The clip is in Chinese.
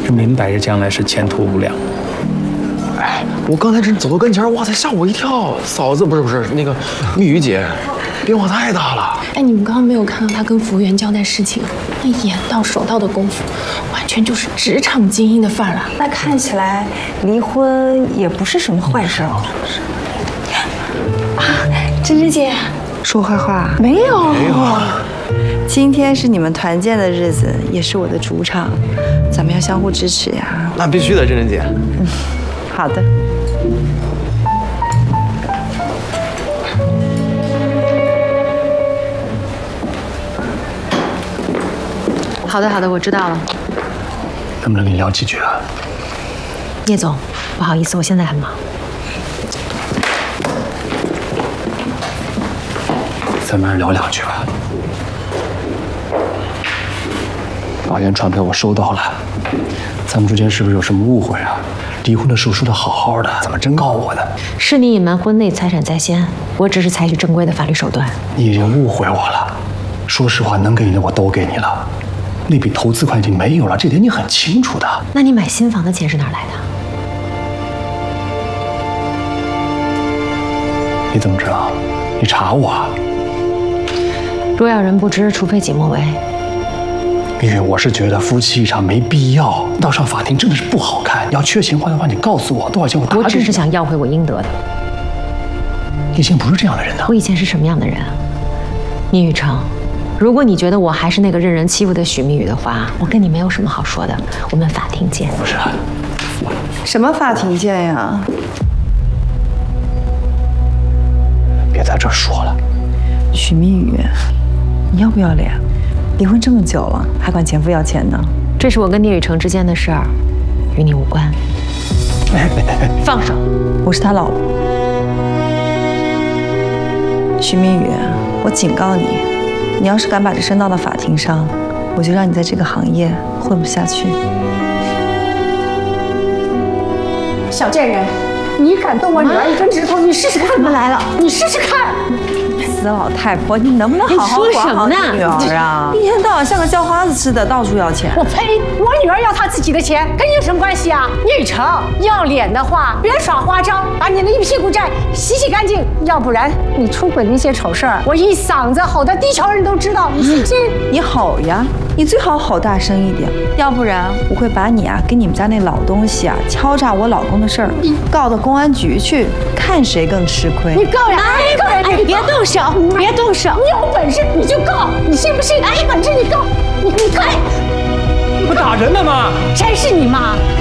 这明摆着将来是前途无量。 哎，我刚才真走到跟前，哇塞，吓我一跳！嫂子，不是那个蜜雨姐，变化太大了。 哎，你们刚刚没有看到他跟服务员交代事情，那眼到手到的功夫，完全就是职场精英的范儿啊！ 那看起来离婚也不是什么坏事哦。 啊，珍珍姐， 说坏话没有。 今天是你们团建的日子，也是我的主场，咱们要相互支持呀。 那必须的，珍珍姐。 好的。 好的，我知道了。 能不能跟你聊几句啊？ 聂总，不好意思，我现在很忙。 咱们聊两句吧。法院传票我收到了，咱们之间是不是有什么误会啊？离婚的时候说的好好的，怎么真告我呢？ 是你隐瞒婚内财产在先，我只是采取正规的法律手段。 你已经误会我了。说实话，能给你的我都给你了，那笔投资款已经没有了，这点你很清楚的。 那你买新房的钱是哪儿来的？ 你怎么知道？你查我啊？ 若要人不知，除非己莫为。 因为我是觉得夫妻一场没必要，到上法庭真的是不好看。你要缺钱花的话，你告诉我多少钱，我打。 我只是想要回我应得的。 你以前不是这样的人呢。 我以前是什么样的人？聂雨成，如果你觉得我还是那个任人欺负的许蜜雨的话，我跟你没有什么好说的。我们法庭见。 不是。 什么法庭见呀？ 别在这说了。 许蜜雨，你要不要脸？离婚这么久了，还管前夫要钱呢？ 这是我跟聂雨成之间的事儿，与你无关。放手！ 我是他老婆。许蜜雨，我警告你，你要是敢把这事闹到法庭上，我就让你在这个行业混不下去。 小贱人，你敢动我女儿一根指头，你试试看！ 怎么来了？ 你试试看！ 死老太婆，你能不能好好管好你女儿啊？一天到晚像个叫花子似的，到处要钱。 我呸！我女儿要她自己的钱，跟你有什么关系啊？聂雨成，要脸的话，别耍花招，把你的一屁股债洗洗干净，要不然你出轨那些丑事儿，我一嗓子吼得地球人都知道，你信不信？ 你吼呀！你最好吼大声一点，要不然我会把你啊跟你们家那老东西啊敲诈我老公的事儿告到公安局去，看谁更吃亏。 你告呀！ 哎，别动手，别动手！ 你有本事你就告，你信不信？有本事你告，你告！ 不打人了吗？ 谁是你妈？